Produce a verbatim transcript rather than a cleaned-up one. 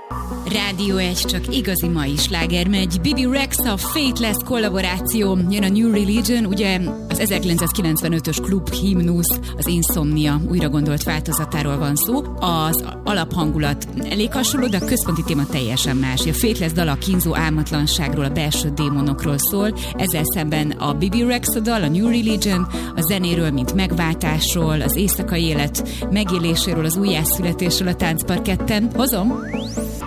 Rádió egy, csak igazi mai sláger megy. Bibi Rexha, Faithless kollaboráció, jön a New Religion, ugye az ezerkilencszázkilencvenötös klub himnusz, az Insomnia újra gondolt változatáról van szó. Az alaphangulat elég hasonló, de a központi téma teljesen más. A Faithless dal a kínzó álmatlanságról, a belső démonokról szól, ezzel szemben a Bibi Rexha dal, a New Religion, a zenéről, mint megváltásról, az éjszakai élet megéléséről, az újjászületésről a táncparketten. Hozom!